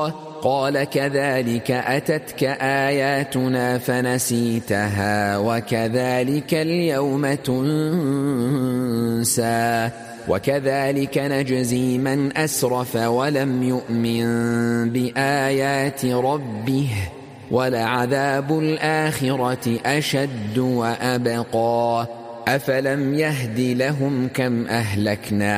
بصيرا قال كذلك أتتك آياتنا فنسيتها وكذلك اليوم تنسى وكذلك نجزي من أسرف ولم يؤمن بآيات ربه ولعذاب الآخرة أشد وأبقى أفلم يهد لهم كم أهلكنا